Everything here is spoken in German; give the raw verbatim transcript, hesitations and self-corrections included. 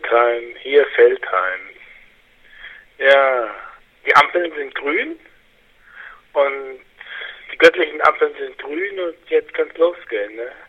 Feldheim, hier Feldheim. Ja, die Ampeln sind grün und die göttlichen Ampeln sind grün und jetzt kann's losgehen, ne?